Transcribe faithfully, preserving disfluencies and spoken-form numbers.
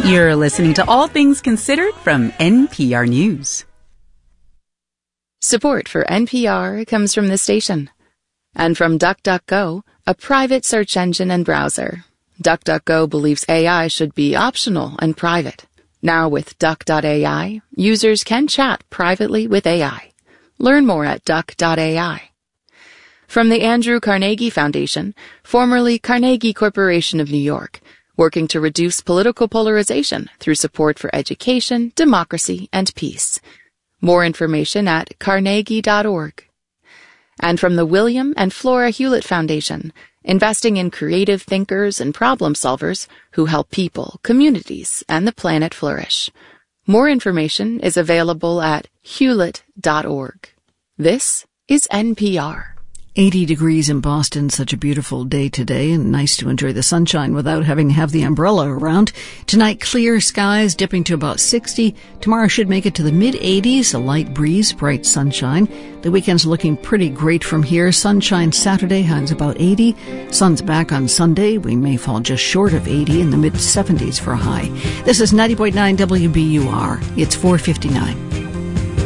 You're listening to All Things Considered from N P R News. Support for N P R comes from this station and from DuckDuckGo, a private search engine and browser. DuckDuckGo believes A I should be optional and private. Now with Duck dot A I, users can chat privately with A I. Learn more at Duck dot A I. From the Andrew Carnegie Foundation, formerly Carnegie Corporation of New York, working to reduce political polarization through support for education, democracy, and peace. More information at carnegie dot org. And from the William and Flora Hewlett Foundation, investing in creative thinkers and problem solvers who help people, communities, and the planet flourish. More information is available at hewlett dot org. This is N P R. eighty degrees in Boston, such a beautiful day today, and nice to enjoy the sunshine without having to have the umbrella around. Tonight, clear skies dipping to about sixty. Tomorrow should make it to the mid-eighties, a light breeze, bright sunshine. The weekend's looking pretty great from here. Sunshine Saturday, highs about eighty. Sun's back on Sunday. We may fall just short of eighty, in the mid-seventies for a high. This is ninety point nine W B U R. It's four fifty-nine.